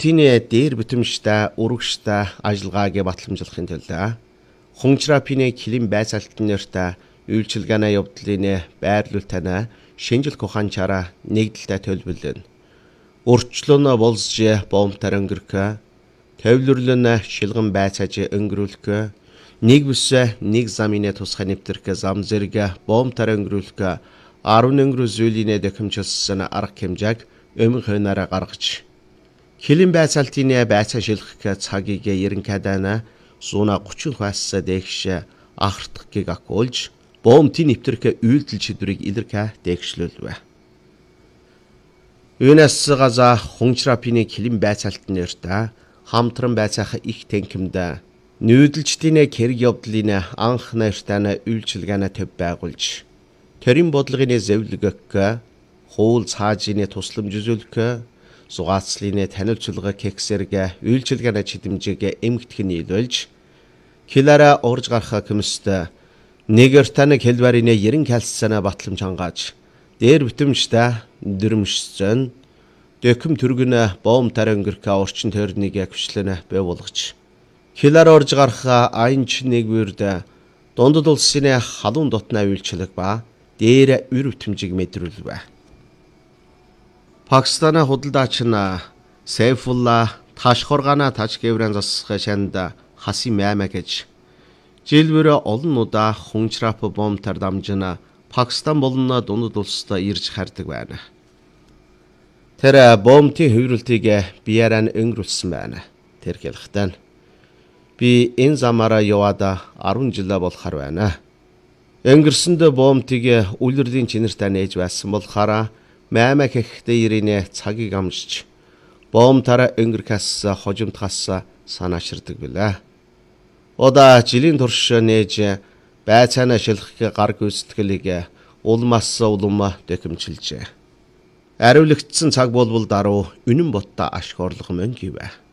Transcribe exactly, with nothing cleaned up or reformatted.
Боомтины дээр бүтэмжтэй урагштай ажиллагаагээ батламжуулахын тулд Хунчрапины килим байцаалтын нэртэй үйлчилгээний явдлын байрлуул танаа шинжлэх ухаанчаараа нэгдэлтэй төлөвлөн. Урчлон болсж боомтар өнгөрөх, төвлөрлөн шилгэн байцааж өнгөрүүлэх, нэг бүс нэг замын тусгай нэвтрэх зам зэрэг боомтар өнгөрүүлэх арван өнгөрөө зүйлийн дэхэмжилсэн арга хэмжээг өмнө хойнаараа гаргаж килим байцаалтын байцаа шилгэх цагийг ерөнхийдөө суна гучин хасаа дэгш ахардахыг акуулж боомтын нэвтрэх үйлдэл шийдвэрийг илэрхэ дэгшлүүлвэ. Юунаас газа Хунчрапины килим байцаалтын нэртэй хамтран байцаах их тэнхимд нүүдэлчдийн хэрэг явдлын анх нэртэй үйлчилгээний төв байгуулж төрийн бодлогын зэвлэгэх хуул цаажины тусламж үзүүлэх сугаацлын танилцуулга кексэрг үйлчилгээний чидэмжийг эмгтгэн нийлүүлж килара орж гарах хүмүүст нэгэртэн хэлбэрийн ерэн хэлсэнэ батламж хангааж дээр бүтэмжтэй дөрмөшсөн дэкэм түргэн боом тарангэрхэ орчин тойрныг хвшлэнэ бай болгож килара орж гарах айнч нэг бүрд дундад улсын халуун дотны үйлчлэг ба дээр үр бүтэмжийг мэдрүүлвэ. Пакистаны худалдаач нь Сайфулла Ташхоргана Тажкевран засах шанда хаси мэмэ гэж жилбэр олон удаа Хунчрап боомтар дамжина Пакистан болон дундад улсад ирж хардаг байна. Тэр боомтын хувирлтыг бияран өнгөрүүлсэн байна. Тэр хэлэхдээ би энэ замаараа яваад арван жил болохоор байна. Өнгөрсөнд боомтыг үлрэлийн чинэртэй нээж байсан болохоор мэмэ гэхдээ ирэнэ цагийг амжиж боомтараа өнгөрөхөөс хожимдхаас санааширдаг билээ. Ода жилийн турш нээж байцаана шилхэх гар гүйцэтгэлийг улмаас улам дэхэмжилжээ. Ариулагдсан цаг болбол даруй үнэн ботта ашиг орлого мөн гэвэ.